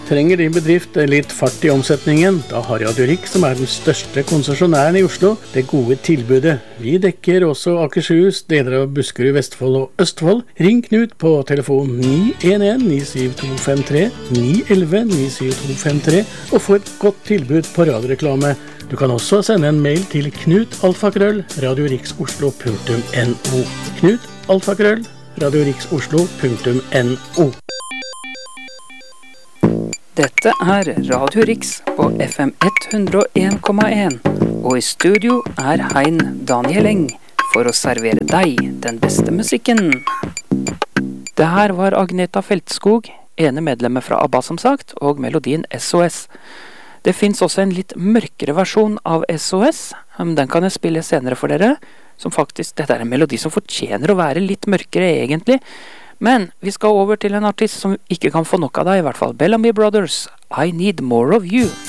Trenger din bedrift litt fart i omsetningen? Da har Radio Rik, som den største konsesjonæren i Oslo, det gode tilbudet. Vi dekker også Akershus, deler av Buskerud, Vestfold og Østfold. Ring Knut på telefon 911-97253, 911-97253, og få et godt tilbud på radioreklame. Du kan også sende en mail til knut@radioriksoslo.no. knut@radioriksoslo.no. Dette Radio Riks på FM 101,1, og i studio Hein Daniel Eng for å servere deg den beste musikken. Det her var Agneta Feltskog, ene medlemmet fra ABBA som sagt, og melodien SOS. Det finns også en litt mørkere versjon av SOS, den kan jeg spille senere for dere, som faktisk, dette en melodi som fortjener å være litt mørkere egentlig. Men vi skal over til en artist som ikke kan få nok av deg, i hvert fall Bellamy Brothers, I Need More of You.